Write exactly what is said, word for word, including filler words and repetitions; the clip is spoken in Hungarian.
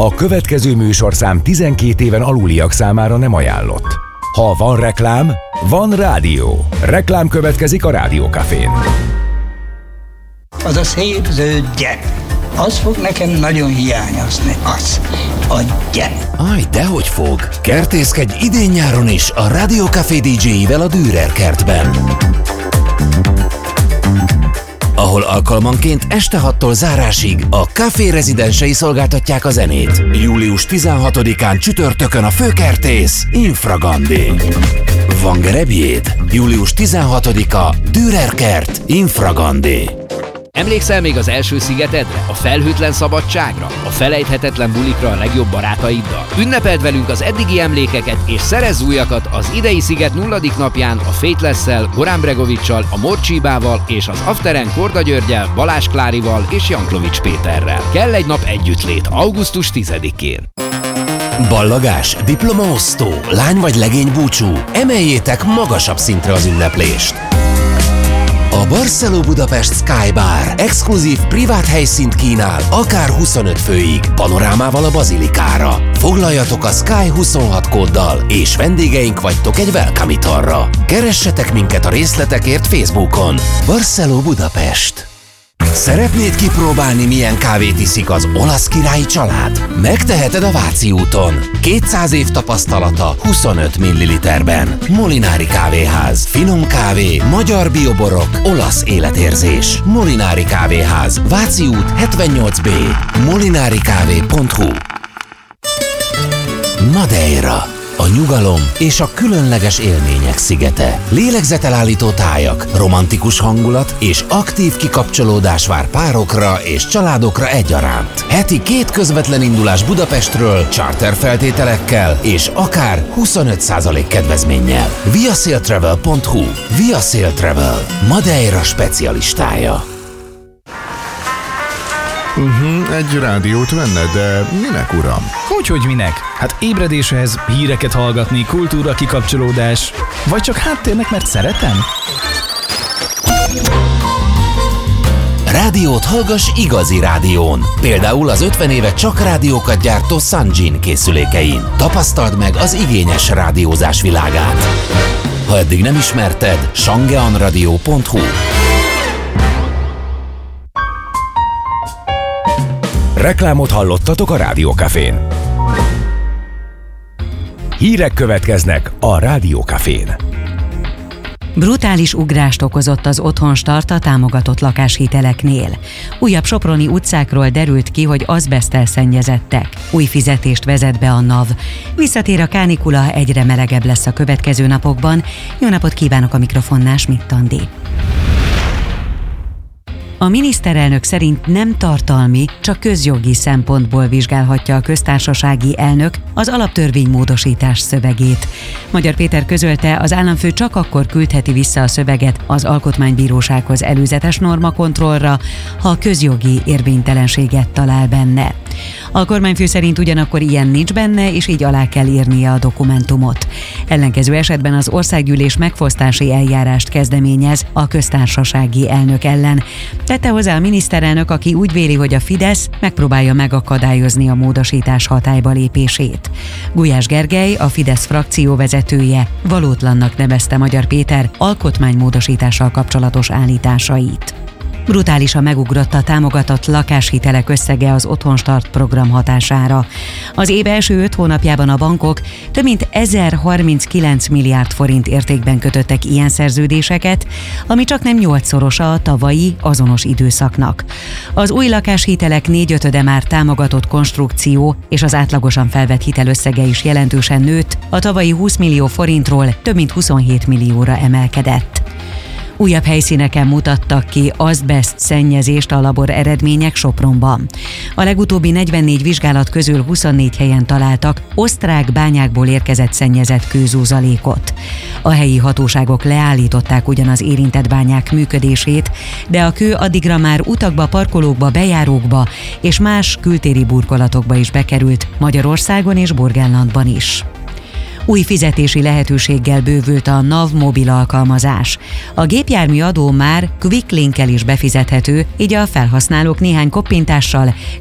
A következő műsorszám tizenkét éven aluliak számára nem ajánlott. Ha van reklám, van rádió. Reklám következik a Rádiókafén. Az a szép zöld gyep, az fog nekem nagyon hiányozni, az, a gyep. Aj, dehogy fog. Kertészkedj idén-nyáron is a Rádiókafé dé dzséjével a Dürer kertben, ahol alkalmanként este hattól zárásig a Café rezidensei szolgáltatják a zenét. július tizenhatodikán csütörtökön a főkertész Infragandi. Van gerebjéd? július tizenhatodika Dürer kert Infragandi. Emlékszel még az első szigetedre, a felhőtlen szabadságra, a felejthetetlen bulikra a legjobb barátaiddal? Ünnepeld velünk az eddigi emlékeket és szerezz újakat az idei sziget nulladik napján a Faithless-szel, Goran Bregovic-sal, a Morcsibával és az Afteren Korda Györgyel, Balázs Klárival és Janklovics Péterrel. Kell egy nap együttlét augusztus tizedikén. Ballagás, diplomaosztó, lány vagy legény búcsú, emeljétek magasabb szintre az ünneplést. A Barceló Budapest Sky Bar exkluzív privát helyszínt kínál, akár huszonöt főig, panorámával a bazilikára. Foglaljatok a Sky huszonhat kóddal, és vendégeink vagytok egy welcome italra. Keressetek minket a részletekért Facebookon. Barceló Budapest. Szeretnéd kipróbálni, milyen kávét iszik az olasz királyi család? Megteheted a Váci úton. kétszáz év tapasztalata huszonöt milliliterben. Molinári kávéház. Finom kávé, magyar bioborok, olasz életérzés. Molinári kávéház. Váci út hetvennyolc bé. molinarikávé pont hu. Madeira. A nyugalom és a különleges élmények szigete. Lélegzetelállító tájak, romantikus hangulat és aktív kikapcsolódás vár párokra és családokra egyaránt. Heti két közvetlen indulás Budapestről, charter feltételekkel és akár huszonöt százalék kedvezménnyel. viasailtravel pont hu. Viasail Travel. Madeira specialistája. Uh-huh, egy rádiót venne, de minek, uram? Hogyhogy minek? Hát ébredéshez, híreket hallgatni, kultúra kikapcsolódás, vagy csak háttérnek, mert szeretem? Rádiót hallgass igazi rádión. Például az ötven éve csak rádiókat gyártó Sanjin készülékein. Tapasztald meg az igényes rádiózás világát. Ha eddig nem ismerted, shangeanradio pont hu. Reklámot hallottatok a Rádiókafén. Hírek következnek a Rádiókafén. Brutális ugrást okozott az otthonstart a támogatott lakáshiteleknél. Újabb soproni utcákról derült ki, hogy azbeszttel szennyezettek. Új fizetést vezet be a NAV. Visszatér a kánikula, egyre melegebb lesz a következő napokban. Jó napot kívánok, a mikrofonnál Schmidt Andi. A miniszterelnök szerint nem tartalmi, csak közjogi szempontból vizsgálhatja a köztársasági elnök az alaptörvénymódosítás szövegét. Magyar Péter közölte, az államfő csak akkor küldheti vissza a szöveget az Alkotmánybírósághoz előzetes normakontrollra, ha a közjogi érvénytelenséget talál benne. A kormányfő szerint ugyanakkor ilyen nincs benne, és így alá kell írnia a dokumentumot. Ellenkező esetben az országgyűlés megfosztási eljárást kezdeményez a köztársasági elnök ellen. Tette hozzá a miniszterelnök, aki úgy véli, hogy a Fidesz megpróbálja megakadályozni a módosítás hatályba lépését. Gulyás Gergely, a Fidesz frakció vezetője, valótlannak nevezte Magyar Péter alkotmánymódosítással kapcsolatos állításait. Brutálisan megugrott a támogatott lakáshitelek összege az Otthonstart program hatására. Az év első öt hónapjában a bankok több mint ezerharminckilenc milliárd forint értékben kötöttek ilyen szerződéseket, ami csaknem nyolcszorosa a tavalyi azonos időszaknak. Az új lakáshitelek négyötöde már támogatott konstrukció, és az átlagosan felvett hitelösszege is jelentősen nőtt, a tavalyi húsz millió forintról több mint huszonhét millióra emelkedett. Újabb helyszíneken mutattak ki azbeszt szennyezést a labor eredmények Sopronban. A legutóbbi negyvennégy vizsgálat közül huszonnégy helyen találtak osztrák bányákból érkezett szennyezett kőzúzalékot. A helyi hatóságok leállították ugyan az érintett bányák működését, de a kő addigra már utakba, parkolókba, bejárókba és más kültéri burkolatokba is bekerült, Magyarországon és Burgenlandban is. Új fizetési lehetőséggel bővült a NAV mobil alkalmazás. A gépjármű adó már Quick Link-kel is befizethető, így a felhasználók néhány koppintással